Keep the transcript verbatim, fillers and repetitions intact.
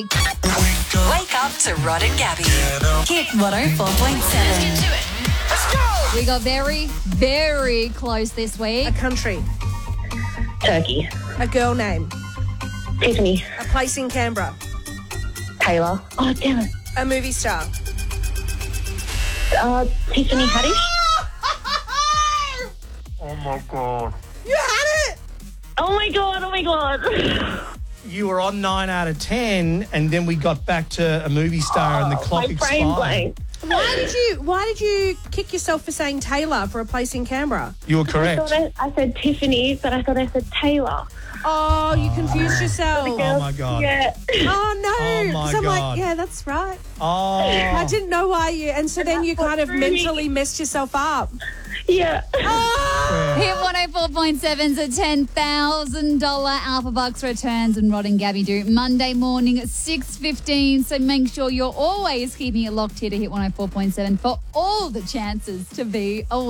Wake up to Rod and Gabby. Hit one oh four point seven. Let's get to it. Let's go. We got very, very close this week. A country. Turkey. A girl name. Tiffany. A place in Canberra. Taylor. Oh, damn it. A movie star. Uh, Tiffany Haddish. Oh, my God. You had it! Oh, my God. Oh, my God. You were on nine out of ten, and then we got back to a movie star and the clock My brain expired. blank. Why did you Why did you kick yourself for saying Taylor for a place in Canberra? You were I, correct. thought I, I said Tiffany, but I thought I said Taylor. Oh, you confused yourself. Oh, my God. Yeah. Oh, no. Oh, my 'Cause I'm God. like, yeah, that's right. Oh. I didn't know why you... And so then you kind of threw me. mentally messed yourself up. Yeah. Oh! Hit one oh four point seven's a ten thousand dollars Alpha Bucks returns and Rod and Gabby do Monday morning at six fifteen. So make sure you're always keeping it locked here to Hit one oh four point seven for all the chances to be a